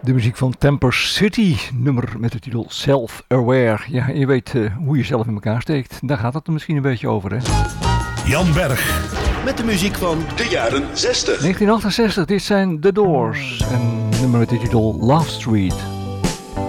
De muziek van Temper City, nummer met de titel Self-Aware. Ja, je weet hoe je zelf in elkaar steekt. Daar gaat het er misschien een beetje over, hè? Jan Berg. Met de muziek van de jaren 60. 1968, dit zijn The Doors. En nummer met de titel Love Street.